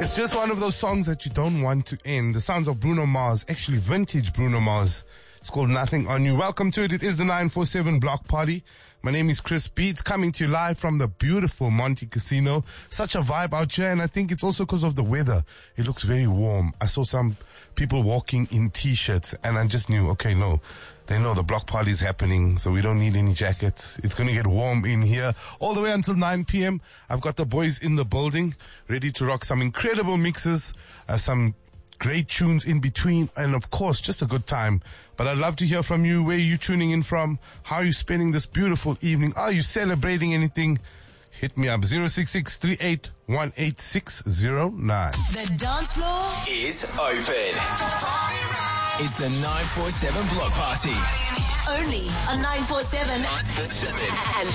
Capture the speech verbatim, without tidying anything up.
It's just one of those songs that you don't want to end. The sounds of Bruno Mars, actually vintage Bruno Mars. It's called Nothing on You. Welcome to it. It is the nine four seven Block Party. My name is Chris Beats, coming to you live from the beautiful Monte Casino. Such a vibe out here, and I think it's also because of the weather. It looks very warm. I saw some people walking in T-shirts, and I just knew, okay, no, they know the block party is happening, so we don't need any jackets. It's going to get warm in here all the way until nine p.m. I've got the boys in the building, ready to rock some incredible mixes, uh, some great tunes in between, and of course, just a good time. But I'd love to hear from you. Where are you tuning in from? How are you spending this beautiful evening? Are you celebrating anything? Hit me up, zero six six three eight one eight six zero nine. The dance floor is open. It's the nine four seven Block Party. only on nine four seven. nine four seven. And